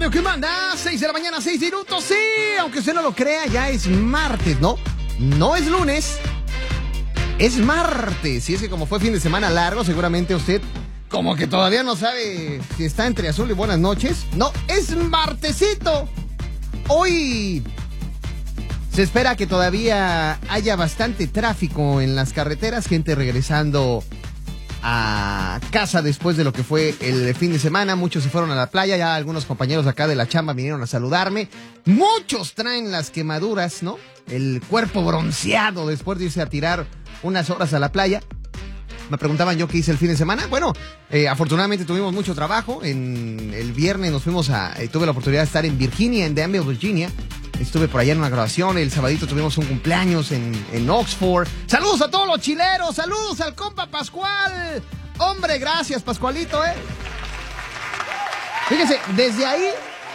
radio que manda, 6 de la mañana, 6 minutos. Sí, aunque usted no lo crea, ya es martes, ¿no? No es lunes, es martes. Y es que como fue fin de semana largo, seguramente usted como que todavía no sabe si está entre azul y buenas noches. No, es martesito. Hoy se espera que todavía haya bastante tráfico en las carreteras, gente regresando a casa después de lo que fue el fin de semana. Muchos se fueron a la playa, ya algunos compañeros acá de la chamba vinieron a saludarme. Muchos traen las quemaduras, ¿no? El cuerpo bronceado después de irse a tirar unas horas a la playa. Me preguntaban yo qué hice el fin de semana. Bueno, afortunadamente tuvimos mucho trabajo. El viernes nos fuimos tuve la oportunidad de estar en Virginia, en Danville, Virginia. Estuve por allá en una grabación. El sabadito tuvimos un cumpleaños en Oxford. Saludos a todos los chileros. Saludos al compa Pascual. Hombre, gracias, Pascualito, Fíjense, desde ahí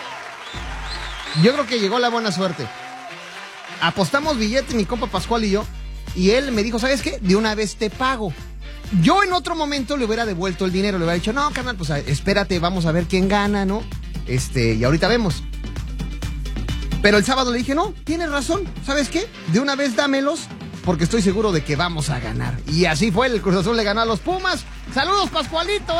yo creo que llegó la buena suerte. Apostamos billete mi compa Pascual y yo. Y él me dijo, ¿sabes qué? De una vez te pago. Yo en otro momento le hubiera devuelto el dinero. Le hubiera dicho, no, carnal, pues espérate, vamos a ver quién gana, ¿no? Y ahorita vemos. Pero el sábado le dije, no, tienes razón, ¿sabes qué? De una vez dámelos, porque estoy seguro de que vamos a ganar. Y así fue, el Cruz Azul le ganó a los Pumas. ¡Saludos, Pascualito,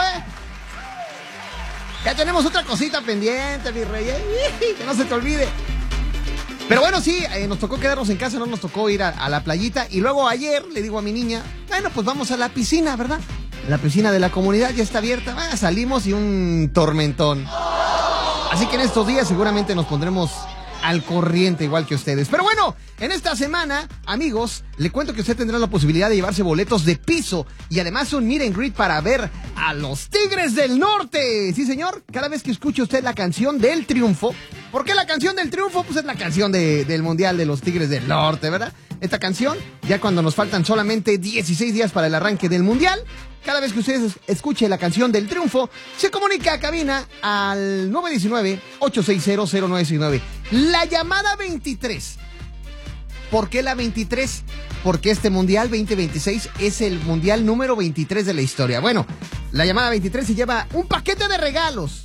Ya tenemos otra cosita pendiente, mi rey, que no se te olvide. Pero bueno, sí, nos tocó quedarnos en casa, no nos tocó ir a la playita. Y luego ayer le digo a mi niña, bueno, pues vamos a la piscina, ¿verdad? La piscina de la comunidad ya está abierta. Salimos y un tormentón. Así que en estos días seguramente nos pondremos al corriente igual que ustedes. Pero bueno, en esta semana, amigos, le cuento que usted tendrá la posibilidad de llevarse boletos de piso y además un meet and greet para ver a los Tigres del Norte. Sí, señor, cada vez que escuche usted la canción del triunfo. ¿Por qué la canción del triunfo? Pues es la canción del Mundial de los Tigres del Norte, ¿verdad? Esta canción, ya cuando nos faltan solamente 16 días para el arranque del Mundial, cada vez que usted escuche la canción del triunfo, se comunica a cabina al 919-860-0969. La llamada 23. ¿Por qué la 23? Porque este Mundial 2026 es el Mundial número 23 de la historia. Bueno, la llamada 23 se lleva un paquete de regalos.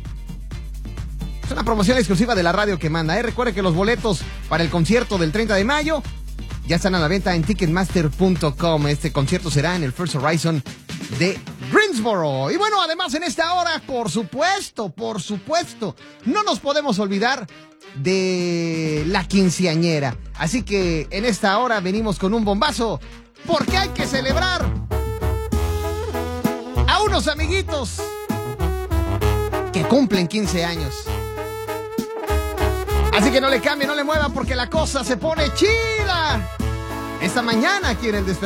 Es una promoción exclusiva de la radio que manda, Recuerde que los boletos para el concierto del 30 de mayo ya están a la venta en Ticketmaster.com. Este concierto será en el First Horizon de Greensboro. Y bueno, además en esta hora, por supuesto, no nos podemos olvidar de la quinceañera. Así que en esta hora venimos con un bombazo, porque hay que celebrar a unos amiguitos que cumplen 15 años. Así que no le cambie, no le mueva, porque la cosa se pone chida esta mañana aquí en El Despertador.